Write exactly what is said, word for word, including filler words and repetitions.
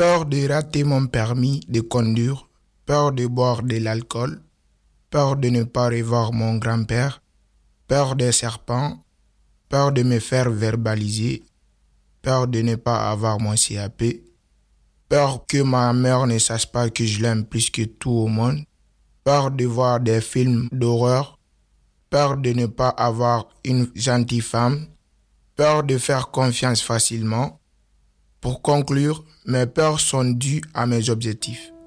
Peur de rater mon permis de conduire, peur de boire de l'alcool, peur de ne pas revoir mon grand-père, peur des serpents, peur de me faire verbaliser, peur de ne pas avoir mon C A P, peur que ma mère ne sache pas que je l'aime plus que tout au monde, peur de voir des films d'horreur, peur de ne pas avoir une gentille femme, peur de faire confiance facilement. Pour conclure, mes peurs sont dues à mes objectifs.